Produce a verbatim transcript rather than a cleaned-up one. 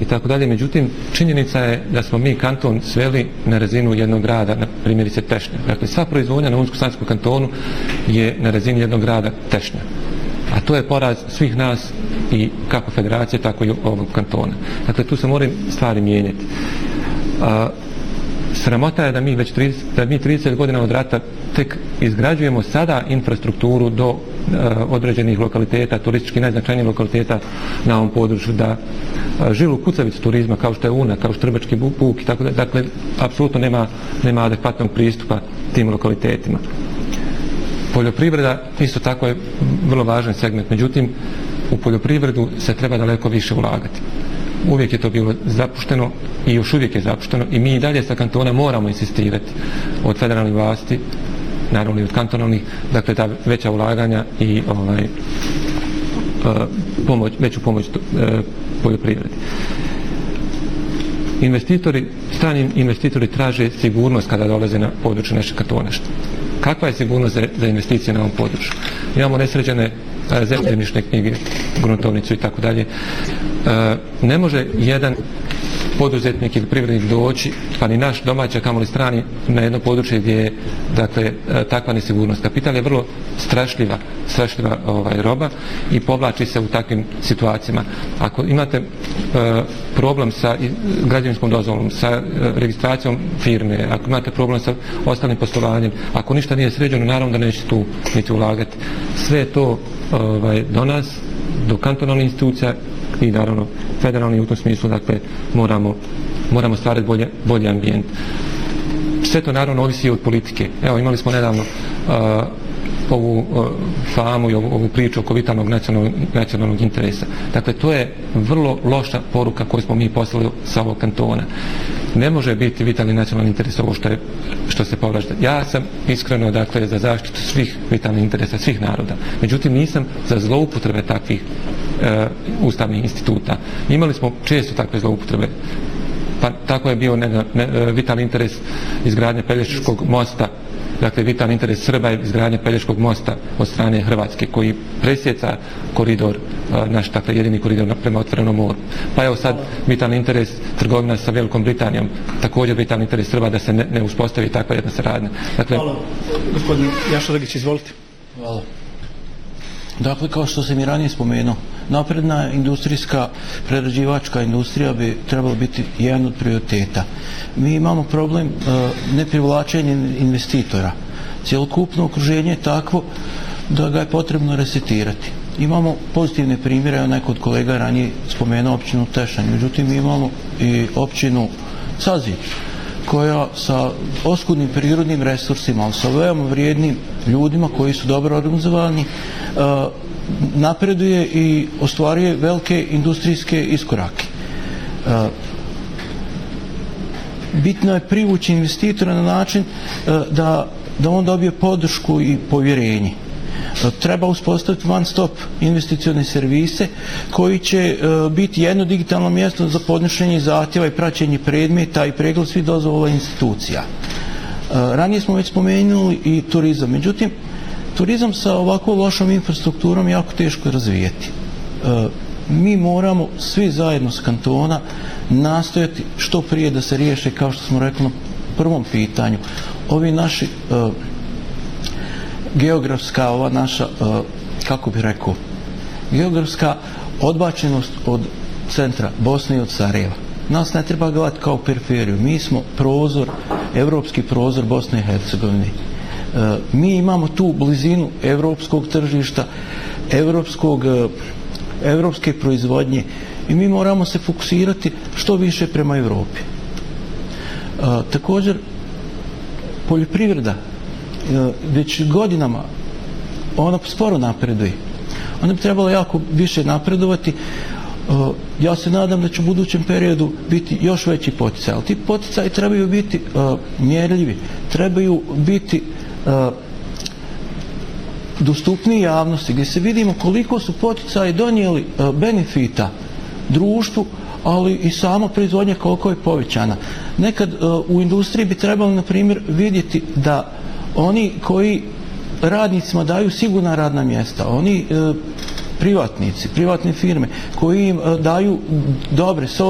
i tako dalje. Međutim, činjenica je da smo mi kanton sveli na razinu jednog grada, na primjerice Tešnja. Dakle, sva proizvodnja na Unsko-Sanskom kantonu je na razini jednog grada Tešnja. A to je poraz svih nas i kako federacije, tako i ovog kantona. Dakle, tu se moraju stvari mijenjati. A, sramota je da mi već trideset, da mi trideset godina od rata tek izgrađujemo sada infrastrukturu do uh, određenih lokaliteta, turistički najznačajnijih lokaliteta na ovom području, da uh, žilu kucavicu turizma kao što je Una, kao što je Trbački Buk i tako da, dakle, apsolutno nema, nema adekvatnog pristupa tim lokalitetima. Poljoprivreda isto tako je vrlo važan segment, međutim u poljoprivredu se treba daleko više ulagati. Uvijek je to bilo zapušteno i još uvijek je zapušteno i mi i dalje sa kantona moramo insistirati od federalnih vlasti, naravno i od kantonalnih, dakle ta veća ulaganja i ovaj, uh, pomoć, veću pomoć uh, poljoprivredi. Investitori, strani investitori traže sigurnost kada dolaze na područje našeg kantona. Kakva je sigurnost za, za investicije na ovom području? Imamo nesređene zemljišne knjige, gruntovnicu i tako dalje. Ne može jedan poduzetnik ili privrednik doći, pa ni naš domaći, kamoli strani, na jedno područje gdje je, dakle, takva nesigurnost. Kapital je vrlo strašljiva, strašljiva ovaj, roba i povlači se u takvim situacijama. Ako imate uh, problem sa građevinskom dozvolom, sa uh, registracijom firme, ako imate problem sa ostalim poslovanjem, ako ništa nije sređeno, naravno da nećete tu niti ulagati. Sve je to ovaj, do nas, do kantonalnih institucija i naravno federalni u tom smislu, dakle moramo, moramo stvarati bolje, bolji ambijent. Sve to naravno ovisi od politike. Evo, imali smo nedavno uh, ovu uh, famu i ovu, ovu priču oko vitalnog nacionalnog, nacionalnog interesa. Dakle, to je vrlo loša poruka koju smo mi poslali sa ovog kantona. Ne može biti vitalni nacionalni interes ovo što, je, što se povlačite. Ja sam iskreno, dakle, za zaštitu svih vitalnih interesa, svih naroda. Međutim, nisam za zloupotrebe takvih e, ustavnih instituta. Imali smo često takve zloupotrebe. Pa tako je bio ne, ne, vitalni interes izgradnje Pelješkog mosta. Dakle, vitalni interes Srba je izgradnja Pelješkog mosta od strane Hrvatske, koji presjeca koridor, naš, dakle, jedini koridor prema otvorenom moru. Pa evo sad vitalni interes trgovina sa Velikom Britanijom, također vitalni interes Srba da se ne, ne uspostavi takva jedna saradnja. Dakle, hvala, gospodin Jaša Dragić, izvolite. Hvala. Dakle, kao što sam i ranije spomenuo, napredna industrijska, prerađivačka industrija bi trebala biti jedan od prioriteta. Mi imamo problem uh, neprivlačenja investitora. Cjelokupno okruženje je takvo da ga je potrebno resetirati. Imamo pozitivne primjere, a neko od kolega ranije spomenuo općinu Tešanj, međutim mi imamo i općinu Sazilj, koja sa oskudnim prirodnim resursima, ali sa veoma vrijednim ljudima koji su dobro organizovani, uh, napreduje i ostvaruje velike industrijske iskorake. Uh, bitno je privući investitora na način uh, da, da on dobije podršku i povjerenje. Uh, treba uspostaviti one stop investicione servise koji će uh, biti jedno digitalno mjesto za podnošenje zahtjeva i praćenje predmeta i pregled svih dozvola institucija. Uh, ranije smo već spomenuli i turizam, međutim turizam sa ovako lošom infrastrukturom jako teško razvijeti. E, mi moramo svi zajedno s kantona nastojati što prije da se riješe, kao što smo rekli na prvom pitanju, ovi naši e, geografska, ova naša, e, kako bih rekao, geografska odbačenost od centra Bosne i od Sarajeva. Nas ne treba gledati kao periferiju. Mi smo prozor, evropski prozor Bosne i Hercegovine. Mi imamo tu blizinu evropskog tržišta, evropskog, evropske proizvodnje i mi moramo se fokusirati što više prema Evropi. Također, poljoprivreda već godinama ona sporo napreduje. Ona bi trebala jako više napredovati. Ja se nadam da će u budućem periodu biti još veći poticaj, ali ti poticaji trebaju biti mjerljivi, trebaju biti dostupniji javnosti, gdje se vidimo koliko su poticaji donijeli benefita društvu, ali i sama proizvodnja koliko je povećana. Nekad u industriji bi trebalo, na primjer, vidjeti da oni koji radnicima daju sigurna radna mjesta, oni privatnici, privatne firme koji im daju dobre, solidne